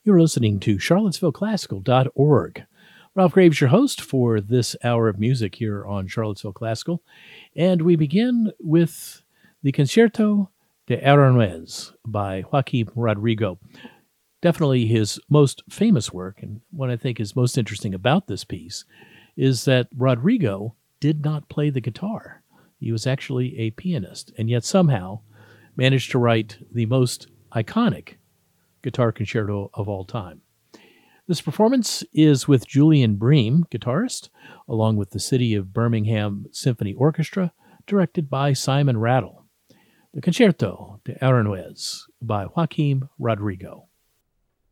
You're listening to charlottesvilleclassical.org. Ralph Graves, your host for this hour of music here on Charlottesville Classical. And we begin with the Concierto de Aranjuez by Joaquim Rodrigo. Definitely his most famous work, and what I think is most interesting about this piece is that Rodrigo did not play the guitar. He was actually a pianist, and yet somehow managed to write the most iconic guitar concerto of all time. This performance is with Julian Bream, guitarist, along with the City of Birmingham Symphony Orchestra, directed by Simon Rattle. The Concierto de Aranjuez by Joaquim Rodrigo.